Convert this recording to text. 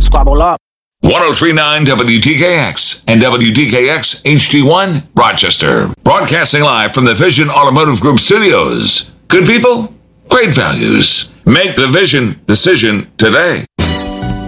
squabble up. 1039 WTKX and WTKX HD1 Rochester. Broadcasting live from the Vision Automotive Group studios. Good people, great values. Make the Vision decision today.